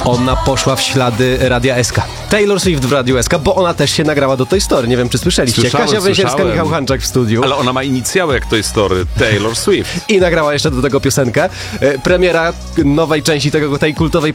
Ona poszła w ślady Radia SK. Taylor Swift w Radiu SK, bo ona też się nagrała do Toy Story. Nie wiem, czy słyszeliście. Kasia Węsierska, Michał Hanczak w studiu. Ale ona ma inicjały jak Toy Story. Taylor Swift. I nagrała jeszcze do tego piosenkę. Premiera nowej części tej kultowej